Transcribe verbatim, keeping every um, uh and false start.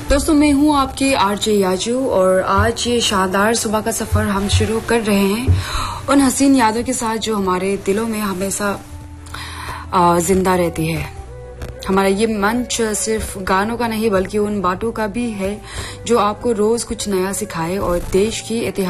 दोस्तों, मैं हूं आपकी आरजे याजू और आज ये शानदार सुबह का सफर हम शुरू कर रहे हैं उन हसीन यादों के साथ जो हमारे दिलों में हमेशा जिंदा रहती है। हमारा ये मंच सिर्फ गानों का नहीं बल्कि उन बातों का भी है जो आपको रोज कुछ नया सिखाए और देश की इतिहास